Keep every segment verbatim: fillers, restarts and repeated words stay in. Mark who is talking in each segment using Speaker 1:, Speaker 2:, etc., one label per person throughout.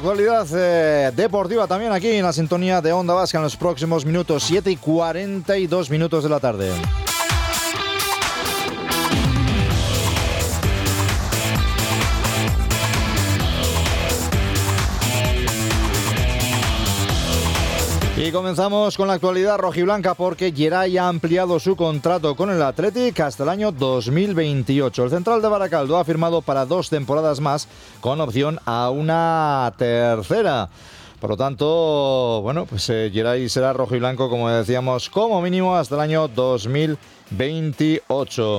Speaker 1: actualidad eh, deportiva también aquí en la sintonía de Onda Vasca en los próximos minutos, siete y cuarenta y dos minutos de la tarde. Y comenzamos con la actualidad rojiblanca porque Geray ha ampliado su contrato con el Athletic hasta el año dos mil veintiocho. El central de Baracaldo ha firmado para dos temporadas más con opción a una tercera. Por lo tanto, bueno, pues eh, Geray será rojiblanco, como decíamos, como mínimo hasta el año dos mil veintiocho.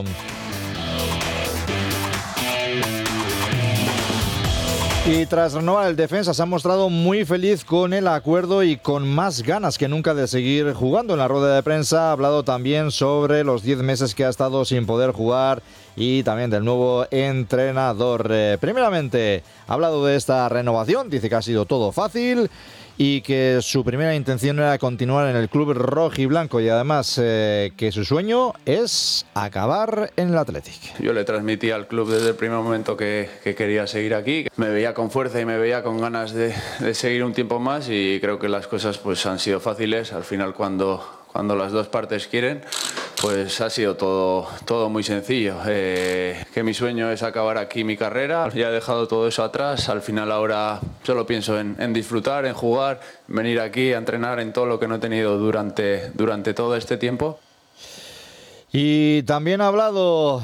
Speaker 1: Y tras renovar el defensa se ha mostrado muy feliz con el acuerdo y con más ganas que nunca de seguir jugando. En la rueda de prensa ha hablado también sobre los diez meses que ha estado sin poder jugar y también del nuevo entrenador. Eh, primeramente ha hablado de esta renovación, dice que ha sido todo fácil y que su primera intención era continuar en el club rojiblanco y además eh, que su sueño es acabar en el Athletic.
Speaker 2: Yo le transmití al club desde el primer momento que, que quería seguir aquí. Me veía con fuerza y me veía con ganas de, de seguir un tiempo más y creo que las cosas pues han sido fáciles. Al final cuando, cuando las dos partes quieren, pues ha sido todo, todo muy sencillo. Eh, que mi sueño es acabar aquí mi carrera. Ya he dejado todo eso atrás. Al final ahora solo pienso en, en disfrutar, en jugar, venir aquí a entrenar en todo lo que no he tenido durante, durante todo este tiempo.
Speaker 1: Y también ha hablado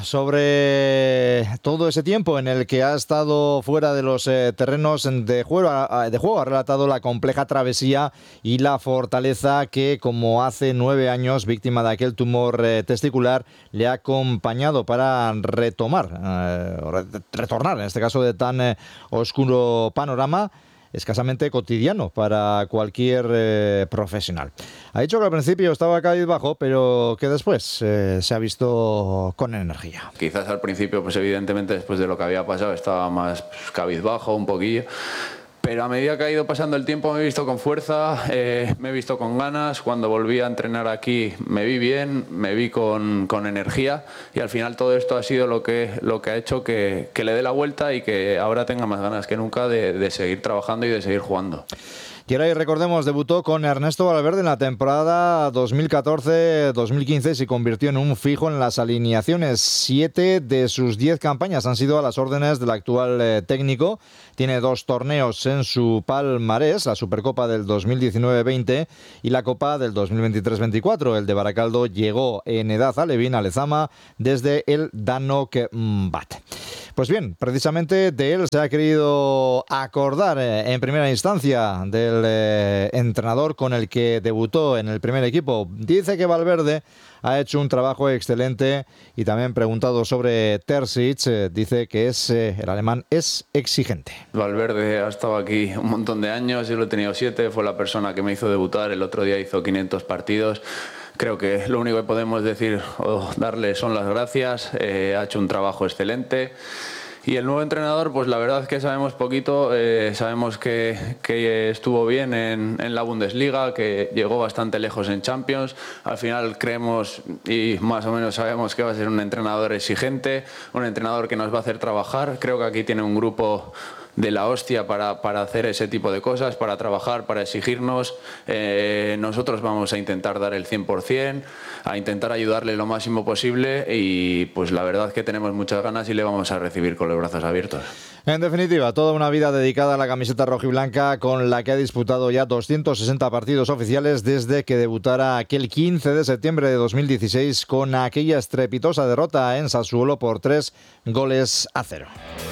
Speaker 1: sobre todo ese tiempo en el que ha estado fuera de los eh, terrenos de juego, de juego. Ha relatado la compleja travesía y la fortaleza que, como hace nueve años, víctima de aquel tumor eh, testicular, le ha acompañado para retomar, eh, retornar, en este caso de tan eh, oscuro panorama, escasamente cotidiano para cualquier eh, profesional. Ha dicho que al principio estaba cabizbajo, pero que después eh, se ha visto con energía.
Speaker 2: Quizás al principio, pues evidentemente después de lo que había pasado, estaba más pues, cabizbajo un poquillo. Pero a medida que ha ido pasando el tiempo me he visto con fuerza, eh, me he visto con ganas. Cuando volví a entrenar aquí me vi bien, me vi con, con energía y al final todo esto ha sido lo que, lo que ha hecho que, que le dé la vuelta y que ahora tenga más ganas que nunca de, de seguir trabajando y de seguir jugando.
Speaker 1: Geray, recordemos, debutó con Ernesto Valverde en la temporada dos mil catorce dos mil quince y se convirtió en un fijo en las alineaciones. Siete de sus diez campañas han sido a las órdenes del actual eh, técnico. Tiene dos torneos en su palmarés, la Supercopa del dos mil diecinueve veinte y la Copa del dos mil veintitrés veinticuatro. El de Baracaldo llegó en edad alevín a Lezama desde el Danok Bat. Pues bien, precisamente de él se ha querido acordar eh, en primera instancia del eh, entrenador con el que debutó en el primer equipo. Dice que Valverde ha hecho un trabajo excelente y también preguntado sobre Terzic, eh, dice que es eh, el alemán es exigente.
Speaker 2: Valverde ha estado aquí un montón de años, yo lo he tenido siete, fue la persona que me hizo debutar, el otro día hizo quinientos partidos. Creo que lo único que podemos decir o darle son las gracias, eh, ha hecho un trabajo excelente. Y el nuevo entrenador, pues la verdad es que sabemos poquito, eh, sabemos que, que estuvo bien en, en la Bundesliga, que llegó bastante lejos en Champions. Al final creemos y más o menos sabemos que va a ser un entrenador exigente, un entrenador que nos va a hacer trabajar. Creo que aquí tiene un grupo de la hostia para, para hacer ese tipo de cosas, para trabajar, para exigirnos. Eh, nosotros vamos a intentar dar el cien por ciento, a intentar ayudarle lo máximo posible y pues la verdad es que tenemos muchas ganas y le vamos a recibir con los brazos abiertos.
Speaker 1: En definitiva, toda una vida dedicada a la camiseta rojiblanca con la que ha disputado ya doscientos sesenta partidos oficiales desde que debutara aquel quince de septiembre de dos mil dieciséis con aquella estrepitosa derrota en Sassuolo por tres goles a cero.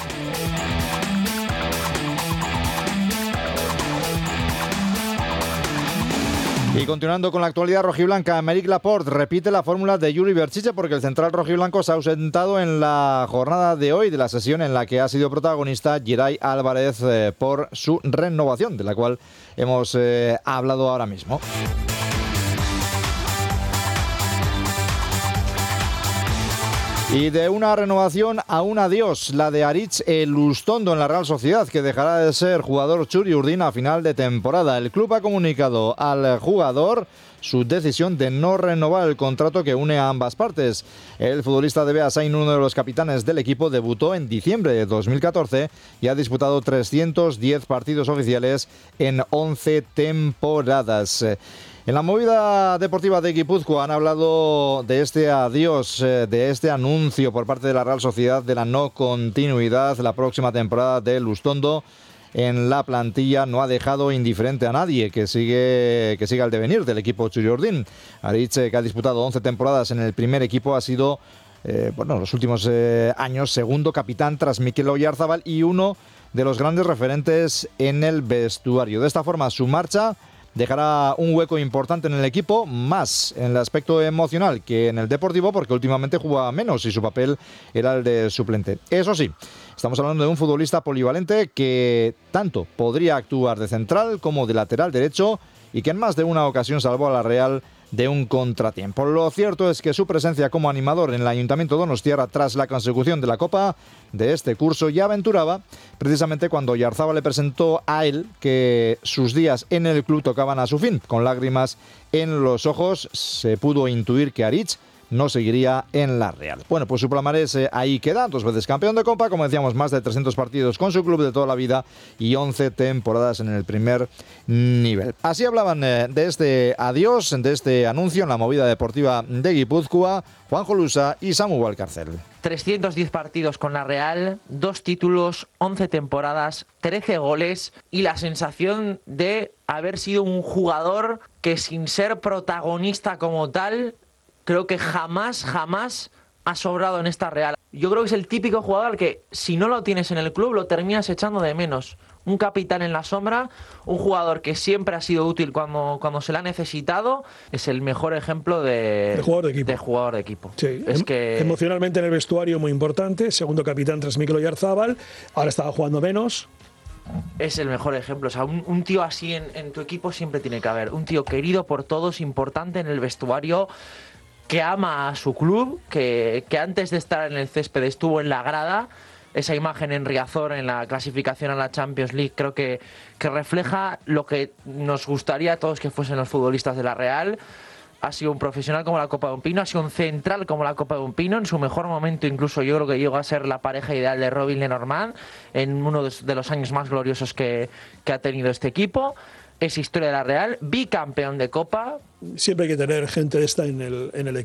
Speaker 1: Y continuando con la actualidad rojiblanca, Aymeric Laporte repite la fórmula de Yuri Berchiche porque el central rojiblanco se ha ausentado en la jornada de hoy de la sesión en la que ha sido protagonista Geray Álvarez eh, por su renovación, de la cual hemos eh, hablado ahora mismo. Y de una renovación a un adiós, la de Aritz Elustondo en la Real Sociedad, que dejará de ser jugador Txuri-Urdin a final de temporada. El club ha comunicado al jugador su decisión de no renovar el contrato que une a ambas partes. El futbolista de Beasain, uno de los capitanes del equipo, debutó en diciembre de dos mil catorce y ha disputado trescientos diez partidos oficiales en once temporadas. En la movida deportiva de Guipúzcoa han hablado de este adiós, de este anuncio por parte de la Real Sociedad de la no continuidad la próxima temporada de Elustondo en la plantilla. No ha dejado indiferente a nadie que sigue que siga el devenir del equipo Txuri-Urdin. Aritz, que ha disputado once temporadas en el primer equipo, ha sido eh, bueno, los últimos eh, años segundo capitán tras Mikel Oyarzabal y uno de los grandes referentes en el vestuario. De esta forma, su marcha dejará un hueco importante en el equipo, más en el aspecto emocional que en el deportivo, porque últimamente jugaba menos y su papel era el de suplente. Eso sí, estamos hablando de un futbolista polivalente que tanto podría actuar de central como de lateral derecho y que en más de una ocasión salvó a la Real de un contratiempo. Lo cierto es que su presencia como animador en el Ayuntamiento donostiarra tras la consecución de la Copa de este curso ya aventuraba precisamente cuando Oyarzabal le presentó a él que sus días en el club tocaban a su fin. Con lágrimas en los ojos se pudo intuir que Aritz no seguiría en la Real. Bueno, pues su palmarés eh, ahí queda, dos veces campeón de Copa, como decíamos, más de trescientos partidos con su club de toda la vida y once temporadas en el primer nivel. Así hablaban eh, de este adiós, de este anuncio en la movida deportiva de Guipúzcoa, Juanjo Lusa y Samu Valcárcel.
Speaker 3: trescientos diez partidos con la Real, dos títulos, once temporadas, trece goles y la sensación de haber sido un jugador que sin ser protagonista como tal, creo que jamás, jamás ha sobrado en esta Real. Yo creo que es el típico jugador que si no lo tienes en el club lo terminas echando de menos. Un capitán en la sombra, un jugador que siempre ha sido útil cuando, cuando se le ha necesitado, es el mejor ejemplo de,
Speaker 4: de jugador de equipo.
Speaker 3: De jugador de equipo.
Speaker 4: Sí,
Speaker 3: es
Speaker 4: em,
Speaker 3: que...
Speaker 4: emocionalmente en el vestuario muy importante, segundo capitán tras Mikel Oyarzabal, ahora estaba jugando menos.
Speaker 3: Es el mejor ejemplo, o sea, un, un tío así en, en tu equipo siempre tiene que haber, un tío querido por todos, importante en el vestuario, que ama a su club, que, que antes de estar en el césped estuvo en la grada. Esa imagen en Riazor, en la clasificación a la Champions League, creo que, que refleja lo que nos gustaría a todos que fuesen los futbolistas de la Real. Ha sido un profesional como la Copa de un Pino, ha sido un central como la Copa de un Pino. En su mejor momento incluso yo creo que llegó a ser la pareja ideal de Robin Lenormand en uno de los años más gloriosos que, que ha tenido este equipo. Es historia de la Real, bicampeón de Copa.
Speaker 4: Siempre hay que tener gente de esta en el, en el equipo.